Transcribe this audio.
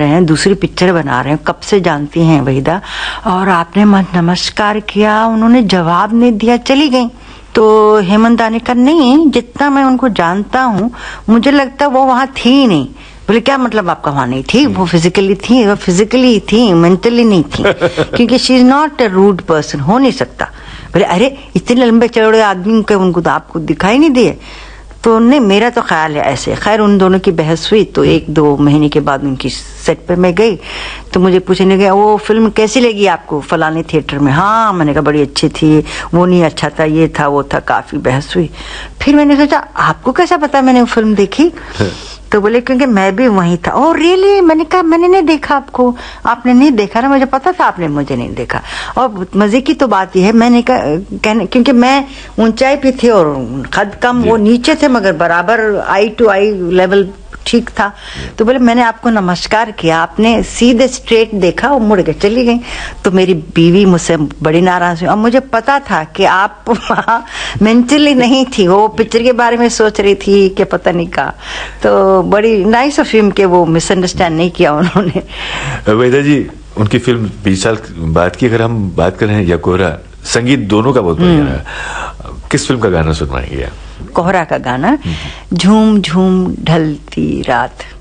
रहे हैं, दूसरी पिक्चर बना रहे हैं, कब से जानती हैं वहीदा, और आपने नमस्कार किया, उन्होंने जवाब नहीं दिया, चली गई। तो हेमंत दा ने कहा नहीं, जितना मैं उनको जानता हूँ मुझे लगता वो वहां थी ही नहीं। बोले क्या मतलब आपका वहां नहीं थी? वो फिजिकली थी, वो फिजिकली थी, मेंटली नहीं थी, क्योंकि she is not a rude person, हो नहीं सकता। बोले अरे इतने लंबे चौड़े आदमी के उनको तो आपको दिखाई नहीं दिए। तो नहीं, मेरा तो ख्याल है ऐसे। खैर उन दोनों की बहस हुई, तो 1-2 महीने के बाद उनकी सेट पे मैं गई, तो मुझे पूछने गया वो फिल्म कैसी लगी आपको फलाने थिएटर में? हाँ, मैंने कहा बड़ी अच्छी थी, वो नहीं अच्छा था, ये था वो था, काफी बहस हुई। फिर मैंने सोचा आपको कैसा पता मैंने वो फिल्म देखी? तो बोले क्योंकि मैं भी वहीं था। Oh really? मैंने कहा मैंने नहीं देखा आपको। आपने नहीं देखा ना, मुझे पता था आपने मुझे नहीं देखा। और मजे की तो बात यह है, मैंने कहा क्योंकि मैं ऊंचाई पे थी और कद कम, वो नीचे थे, मगर बराबर आई टू आई लेवल ठीक था। तो बोले मैंने आपको नमस्कार किया, आपने सीधे स्ट्रेट देखा और मुड़ के चली गई। तो मेरी बीवी मुझसे बड़ी नाराज हुई, और मुझे पता था कि आप वहाँ मेंटली नहीं थी, वो पिक्चर के बारे में सोच रही थी कि पता नहीं का। तो बड़ी नाइस ऑफ हिम के वो मिसअंडरस्टैंड नहीं किया उन्होंने। वहीदा जी, उनकी फिल्म 20 साल बाद की अगर हम बात कर रहे हैं, या कोहरा, संगीत दोनों का बहुत बढ़िया है। किस फिल्म का गाना सुनवाएंगे? कोहरा का गाना, झूम झूम ढलती रात।